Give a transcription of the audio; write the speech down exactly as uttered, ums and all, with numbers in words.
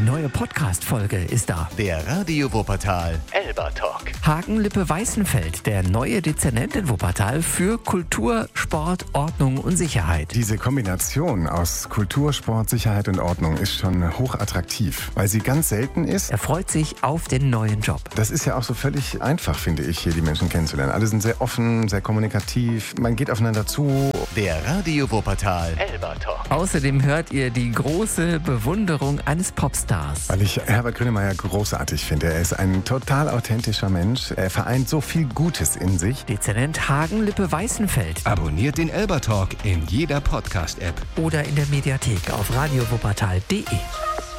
neue Podcast-Folge ist da. Der Radio Wuppertal Elba Talk. Hagen-Lippe-Weißenfeld, der neue Dezernent in Wuppertal für Kultur, Sport, Ordnung und Sicherheit. Diese Kombination aus Kultur, Sport, Sicherheit und Ordnung ist schon hochattraktiv, weil sie ganz selten ist. Er freut sich auf den neuen Job. Das ist ja auch so völlig einfach, finde ich, hier die Menschen kennenzulernen. Alle sind sehr offen, sehr kommunikativ, man geht aufeinander zu. Der Radio Wuppertal Elba Talk. Außerdem hört ihr die große Bewunderung eines Popstars. Weil ich Herbert Grönemeyer großartig finde. Er ist ein total authentischer Mensch. Er vereint so viel Gutes in sich. Dezernent Hagen-Lippe-Weißenfeld. Abonniert den Elba Talk in jeder Podcast-App. Oder in der Mediathek auf radio wuppertal punkt de.